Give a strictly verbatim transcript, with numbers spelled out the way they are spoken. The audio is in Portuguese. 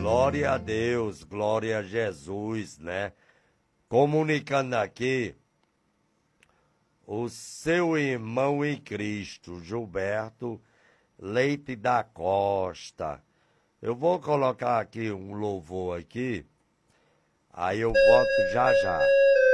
Glória a Deus, glória a Jesus, né? Comunicando aqui o seu irmão em Cristo, Gilberto Leite da Costa. Eu vou colocar aqui um louvor aqui, aí eu volto já já.